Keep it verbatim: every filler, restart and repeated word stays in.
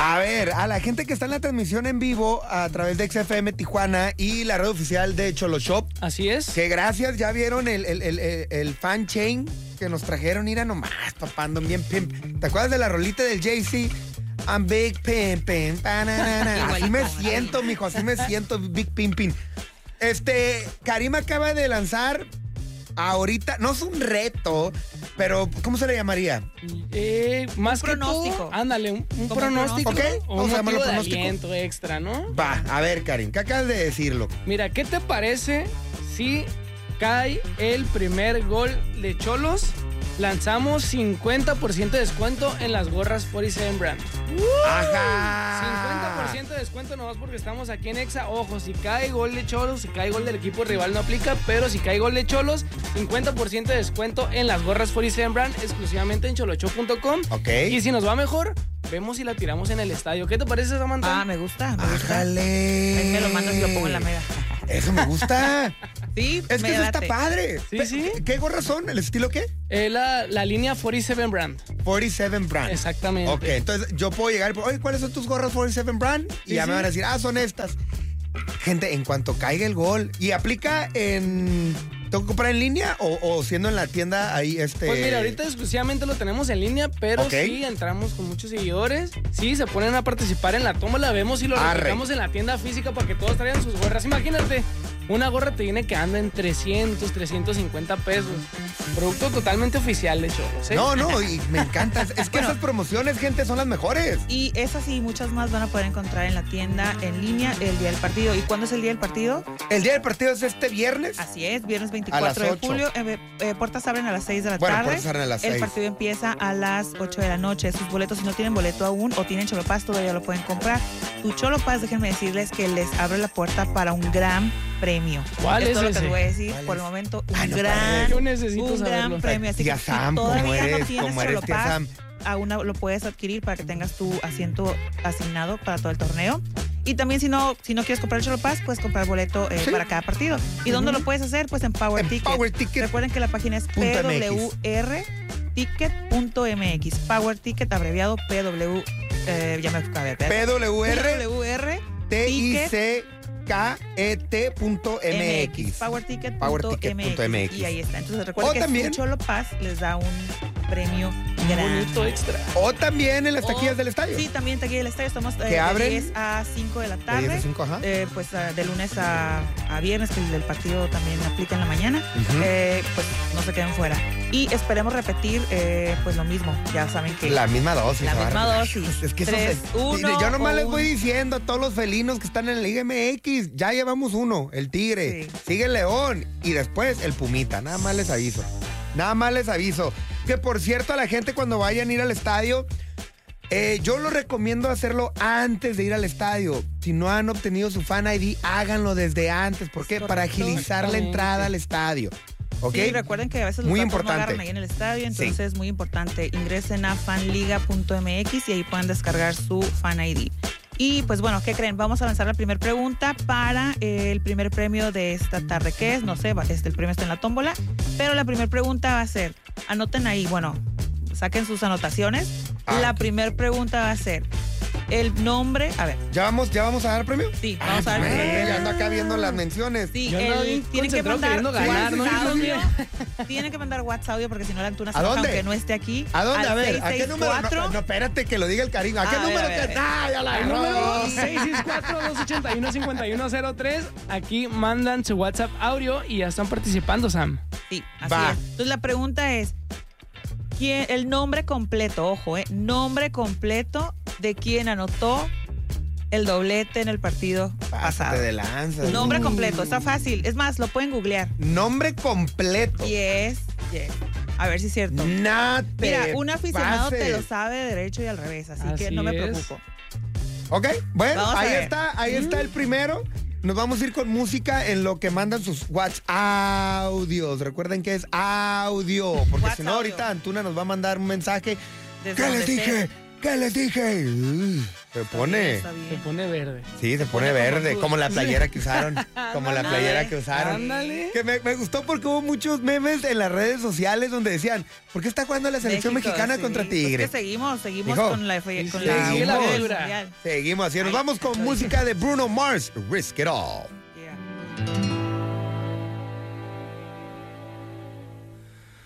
A ver, a la gente que está en la transmisión en vivo a través de X F M Tijuana y la red oficial de Cholo Shop. Así es. Que gracias, ya vieron el, el, el, el, el fan chain que nos trajeron. Mira nomás, papá, ando bien pimp. ¿Te acuerdas de la rolita del Jay-Z? I'm big pimpin'. Así me siento, mijo, así me siento, big pimpin'. Este, Karim acaba de lanzar ahorita, no es un reto, pero ¿cómo se le llamaría? Eh, más un que pronóstico. todo, ándale, un, un Como pronóstico. ¿Ok? O Vamos un a llamarlo motivo de pronóstico. aliento extra, ¿no? Va, a ver, Karim, ¿qué acabas de decirlo? Mira, ¿qué te parece si cae el primer gol de Cholos? Lanzamos cincuenta por ciento de descuento en las gorras cuarenta y siete Brand. ¡Ajá! cincuenta por ciento de descuento nomás porque estamos aquí en Exa. Ojo, si cae gol de Cholos, si cae gol del equipo rival no aplica, pero si cae gol de Cholos, cincuenta por ciento de descuento en las gorras cuarenta y siete Brand, exclusivamente en cholocho punto com. Ok. Y si nos va mejor, vemos si la tiramos en el estadio. ¿Qué te parece, Samantha? Ah, me gusta, me gusta. ¡Ájale! Ahí me lo mandas y lo pongo en la mega. Eso me gusta. Sí, Es que me eso está late. padre. Sí, Pe- sí. ¿Qué gorras son? ¿El estilo qué? Eh, la, la línea cuarenta y siete Brand. cuarenta y siete Brand. Exactamente. Ok, entonces yo puedo llegar y, oye, ¿cuáles son tus gorras cuarenta y siete Brand? Y Sí, ya sí. me van a decir, ah, son estas. Gente, en cuanto caiga el gol, ¿y aplica en... ¿Tengo que comprar en línea o, o siendo en la tienda ahí este...? Pues mira, ahorita exclusivamente lo tenemos en línea, pero Ok. sí entramos con muchos seguidores. Sí, se ponen a participar en la tómbola, vemos y lo Arre. replicamos en la tienda física para que todos traigan sus gorras. Imagínate, una gorra te viene que anda en trescientos, trescientos cincuenta pesos. Producto totalmente oficial de Cholos, ¿eh? No, no, y me encanta. Es que Bueno. esas promociones, gente, son las mejores. Y esas y muchas más van a poder encontrar en la tienda en línea el día del partido. ¿Y cuándo es el día del partido? El día del partido es este viernes. Así es, viernes A veinticuatro las de ocho. julio. Eh, eh, puertas abren a las seis de la Bueno, tarde. puertas abren a las El seis. partido empieza a las ocho de la noche. Sus boletos, si no tienen boleto aún o tienen Cholo Pass, todavía lo pueden comprar. Tu Cholo Pass, déjenme decirles que les abre la puerta para un gran premio. ¿Cuál Esto es lo que ese? les voy a decir ¿Cuál por es? el momento. Un Ay, no gran, puede. Yo necesito un saberlo. gran premio. Así Tía que si Sam, ¿cómo todavía eres? no tienes ¿Cómo eres, Cholo tía Pass, Sam? aún lo puedes adquirir para que tengas tu asiento asignado para todo el torneo. Y también si no, si no quieres comprar el Cholo Pass, puedes comprar boleto eh, Sí. para cada partido. ¿Y dónde lo puedes hacer? Pues en Power En Ticket. Power Ticket. Recuerden que la página es Punto p w M X. r ticket punto m x. Power Ticket, abreviado P W. Eh, ya me acabé. P W R P W R T I Ticket C K E T punto M X. Powerticket Power punto Ticket M punto M X. X. Y ahí está. Entonces recuerden O que también- su Cholo Pass les da un premio Un grande. bonito extra. O también en las taquillas O- del estadio. Sí, también taquilla del estadio. Estamos eh, ¿Que abren? de diez a cinco de la De tarde. diez a cinco, ajá. Eh, pues ah, de lunes a, a viernes, que el del partido también aplica en la mañana. Ujú. Eh, pues no se queden fuera. Y esperemos repetir eh, pues lo mismo. Ya saben que La misma dosis. La ahora. misma dosis. Es que eso Tres, se- uno Yo nomás o les un- voy diciendo a todos los felinos que están en la Liga M X. Ya llevamos uno, el Tigre. Sí. Sigue el León. Y después el Pumita. Nada más les aviso. Nada más les aviso. Que por cierto, a la gente cuando vayan a ir al estadio, eh, yo lo recomiendo hacerlo antes de ir al estadio. Si no han obtenido su Fan I D, háganlo desde antes. ¿Por qué? Para Correcto. agilizar la entrada al estadio. ¿Ok? Sí, recuerden que a veces los Muy datos no importante. agarran ahí en el estadio, entonces es muy importante. Ingresen a fanliga punto m x y ahí pueden descargar su Fan I D. Y pues bueno, ¿qué creen? Vamos a lanzar la primera pregunta para eh, el primer premio de esta tarde. ¿Qué es? No sé, va- este, el premio está en la tómbola. Pero la primera pregunta va a ser, anoten ahí, bueno, saquen sus anotaciones. Ah. La primera pregunta va a ser el nombre, a ver, ¿Ya vamos, ¿Ya vamos a dar premio? sí, vamos a Ay, ver. ya ando acá viendo las menciones. Sí, Yo andaba el- bien tienen que concentrado mandar queriendo ganar, ¿no? WhatsApp Dios mío. audio. Tienen que mandar WhatsApp audio porque si no la Antuna se ¿A enoja dónde? aunque no esté aquí. ¿A dónde? Al A ver, ¿a qué número? No, 664. no, espérate que lo diga el cariño. ¿A qué A ver, número? a ver, que- a ver. ¡Ah, ya la Al agarró! número seis seis cuatro, dos ocho uno, cinco uno cero tres. Aquí mandan su WhatsApp audio y ya están participando, Sam. Sí, así Va. es. Entonces la pregunta es, ¿quién, el nombre completo, ojo, eh, nombre completo de quien anotó el doblete en el partido Pásate pasado? de lanza. Nombre Uh. completo, está fácil. Es más, lo pueden googlear. Nombre completo. Yes, yes. A ver si es cierto. Nada te Mira, un aficionado pases. te lo sabe de derecho y al revés, así, que Así no me es. preocupo. Ok, bueno, Vamos a ahí ver. está, ahí está el primero. Nos vamos a ir con música en lo que mandan sus WhatsApp audios. Recuerden que es audio, porque Whats si no audio. ahorita Antuna nos va a mandar un mensaje. Desde ¿Qué les donde dije? esté. ¿Qué les dije? Uh. Se pone. Está bien, Se pone verde. Sí, se pone pone como verde, azul. como la playera que usaron. Como la Ándale. playera que usaron. Ándale. Que me, me gustó porque hubo muchos memes en las redes sociales donde decían, ¿por qué está jugando la selección México, mexicana sí. contra Pues Tigre? que seguimos, seguimos Mijo, con la, con sí, la, sigue la del vibra. mundial. Seguimos así. Nos Ay, vamos con lo música de Bruno Mars, Risk It All. Yeah.